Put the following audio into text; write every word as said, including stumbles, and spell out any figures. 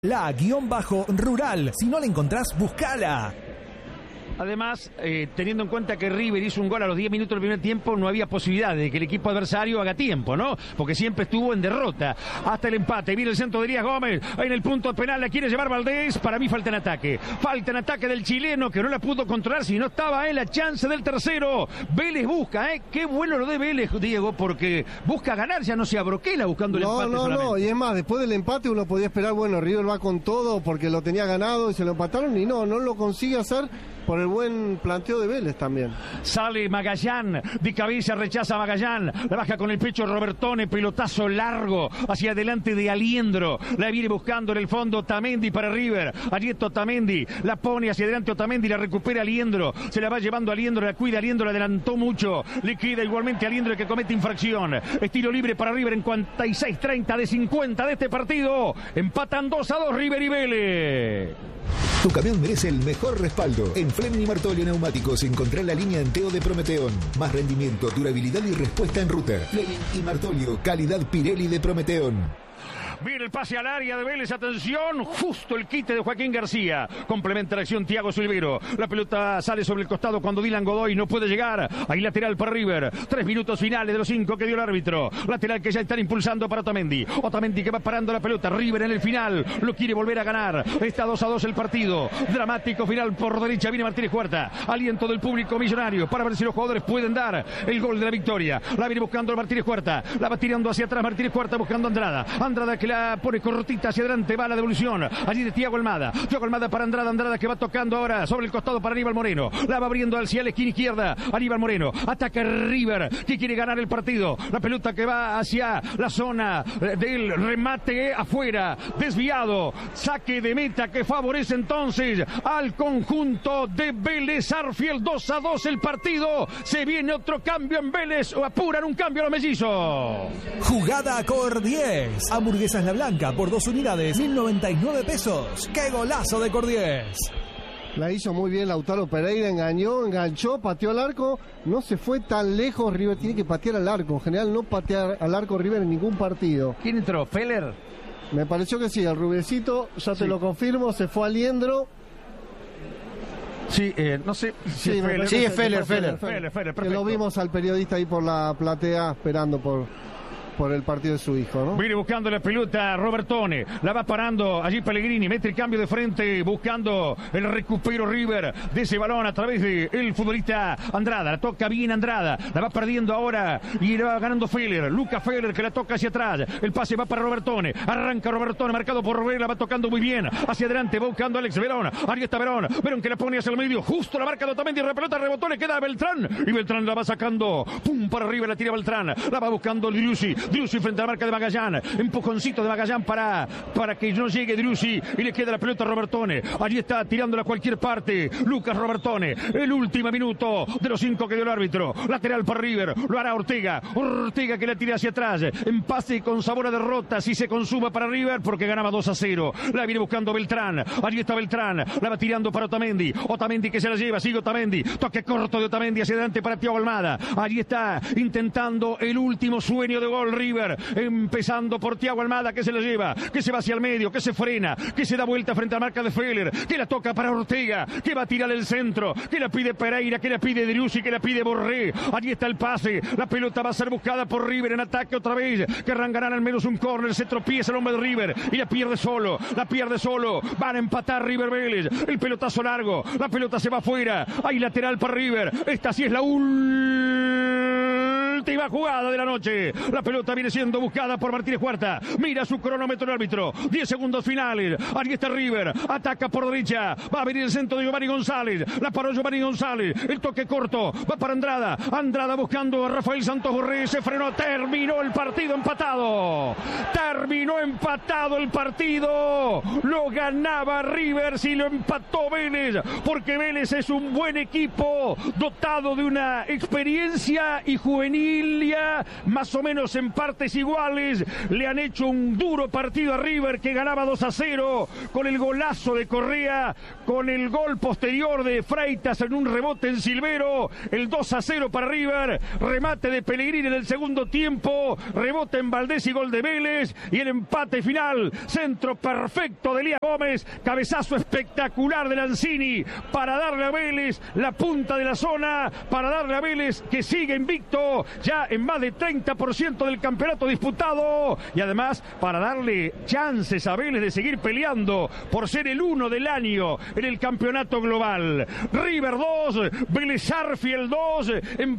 La guión bajo rural. Si no la encontrás, buscala. Además, eh, teniendo en cuenta que River hizo un gol a los diez minutos del primer tiempo, no había posibilidad de que el equipo adversario haga tiempo, ¿no? Porque siempre estuvo en derrota. Hasta el empate. Viene el centro de Elías Gómez. Ahí en el punto penal la quiere llevar Valdés. Para mí falta en ataque. Falta en ataque del chileno que no la pudo controlar. Si no estaba en la chance del tercero. Vélez busca, ¿eh? Qué bueno lo de Vélez, Diego, porque busca ganar. Ya no se abroquela buscando el no, empate. No, no, solamente. no. Y es más, después del empate uno podía esperar, bueno, River va con todo porque lo tenía ganado y se lo empataron. Y no, no lo consigue hacer por el buen planteo de Vélez también. Sale Magallán, de cabeza rechaza a Magallán, la baja con el pecho Robertone, pelotazo largo hacia adelante de Aliendro, la viene buscando en el fondo Otamendi para River, allí está Otamendi, la pone hacia adelante Otamendi, la recupera Aliendro, se la va llevando Aliendro, la cuida Aliendro, la adelantó mucho, le queda igualmente Aliendro que comete infracción, estilo libre para River en cuarenta y seis treinta de cincuenta de este partido, empatan dos a dos River y Vélez. Tu camión merece el mejor respaldo. En Fleming y Martolio Neumáticos encontrá la línea Enteo de Prometeón. Más rendimiento, durabilidad y respuesta en ruta. Fleming y Martolio, calidad Pirelli de Prometeón. Viene el pase al área de Vélez, atención, justo el quite de Joaquín García. Complementa la acción Thiago Silvero. La pelota sale sobre el costado cuando Dylan Godoy no puede llegar. Ahí lateral para River. Tres minutos finales de los cinco que dio el árbitro. Lateral que ya están impulsando para Otamendi. Otamendi que va parando la pelota. River en el final. Lo quiere volver a ganar. Está dos a dos el partido. Dramático final por derecha. Viene Martínez Huerta. Aliento del público millonario para ver si los jugadores pueden dar el gol de la victoria. La viene buscando Martínez Huerta. La va tirando hacia atrás Martínez Huerta buscando a Andrada. Andrada que la pone cortita hacia adelante, va la devolución allí de Thiago Almada, Thiago Almada para Andrada, Andrada que va tocando ahora sobre el costado para Aníbal Moreno, la va abriendo hacia la esquina izquierda, Aníbal Moreno, ataca River, que quiere ganar el partido, la pelota que va hacia la zona del remate afuera, desviado, saque de meta que favorece entonces al conjunto de Vélez Arfield, dos a dos el partido, se viene otro cambio en Vélez, o apuran un cambio a los mellizos. Jugada Cordiez. Hamburguesas La Blanca por dos unidades, mil noventa y nueve pesos. ¡Qué golazo de Cordiez! La hizo muy bien Lautaro Pereira, engañó, enganchó, pateó al arco, no se fue tan lejos. River tiene que patear al arco, en general no patear al arco River en ningún partido. ¿Quién entró? ¿Feller? Me pareció que sí, el rubiecito, ya te sí. lo confirmo, se fue a Aliendro. Sí, eh, no sé si sí, es Feller. Sí, es Feller, Feller, Feller, Feller, que lo vimos al periodista ahí por la platea esperando por... por el partido de su hijo, ¿no? Viene buscando la pelota Robertone, la va parando allí Pellegrini, mete el cambio de frente, buscando el recupero River de ese balón a través de el futbolista Andrada, la toca bien Andrada, la va perdiendo ahora y la va ganando Feller, Lucas Feller que la toca hacia atrás, el pase va para Robertone, arranca Robertone, marcado por Robert, la va tocando muy bien, hacia adelante, va buscando Alex Verón, ahí está Verón, Verón que la pone hacia el medio, justo la marca de Otamendi, la pelota rebotó, le queda a Beltrán, y Beltrán la va sacando, pum, para arriba, la tira Beltrán, la va buscando Driussi, Driussi frente a la marca de Magallán, empujoncito de Magallán para, para que no llegue Driussi y le queda la pelota a Robertone, allí está tirándola a cualquier parte, Lucas Robertone, el último minuto de los cinco que dio el árbitro, lateral para River, lo hará Ortega, Ortega que la tira hacia atrás, en pase con sabor a derrota, si se consuma para River porque ganaba dos a cero, la viene buscando Beltrán, allí está Beltrán, la va tirando para Otamendi, Otamendi que se la lleva, sigue Otamendi, toque corto de Otamendi hacia adelante para Thiago Almada, allí está intentando el último sueño de gol River, empezando por Thiago Almada que se la lleva, que se va hacia el medio, que se frena, que se da vuelta frente a la marca de Feller, que la toca para Ortega, que va a tirar el centro, que la pide Pereira, que la pide Driussi, que la pide Borré, allí está el pase, la pelota va a ser buscada por River en ataque otra vez, querrán ganar al menos un córner, se tropieza el hombre de River y la pierde solo, la pierde solo, van a empatar River Vélez, el pelotazo largo, la pelota se va afuera, hay lateral para River, esta sí es la última jugada de la noche, la pelota viene siendo buscada por Martínez Huerta, mira su cronómetro el árbitro, diez segundos finales, allí está River, ataca por derecha, va a venir el centro de Giovanni González, la paró Giovanni González, el toque corto, va para Andrada, Andrada buscando a Rafael Santos Borré, se frenó, terminó el partido empatado, terminó empatado el partido, lo ganaba River si lo empató Vélez, porque Vélez es un buen equipo, dotado de una experiencia y juvenil Sevilla, más o menos en partes iguales, le han hecho un duro partido a River, que ganaba dos a cero, con el golazo de Correa, con el gol posterior de Freitas en un rebote en Silvero, el dos a cero para River, remate de Pellegrini en el segundo tiempo, rebote en Valdés y gol de Vélez, y el empate final, centro perfecto de Elías Gómez, cabezazo espectacular de Lanzini, para darle a Vélez la punta de la zona, para darle a Vélez, que sigue invicto, ya en más de treinta por ciento del campeonato disputado, y además para darle chances a Vélez de seguir peleando por ser el uno del año en el campeonato global. River dos, Vélez Sarsfield dos, en